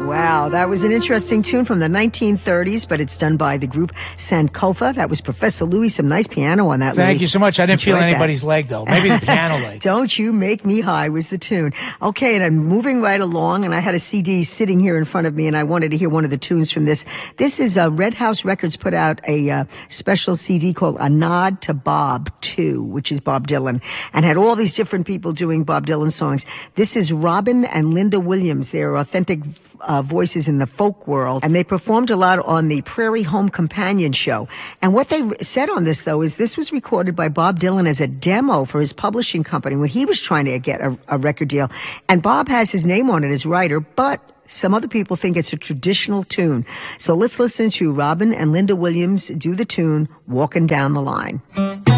Wow, that was an interesting tune from the 1930s, but it's done by the group Sankofa. That was Professor Louis. Some nice piano on that. Thank Louis. you so much. I didn't feel Enjoyed anybody's leg, though. Maybe the piano leg. Don't You Make Me High was the tune. Okay, and I'm moving right along, and I had a CD sitting here in front of me, and I wanted to hear one of the tunes from this. This is Red House Records put out a special CD called A Nod to Bob 2, which is Bob Dylan, and had all these different people doing Bob Dylan songs. This is Robin and Linda Williams. They're authentic voices in the folk world, and they performed a lot on the Prairie Home Companion show. And what they said on this, though, is this was recorded by Bob Dylan as a demo for his publishing company when he was trying to get a record deal. And Bob has his name on it as writer, but some other people think it's a traditional tune. So let's listen to Robin and Linda Williams do the tune Walking Down the Line.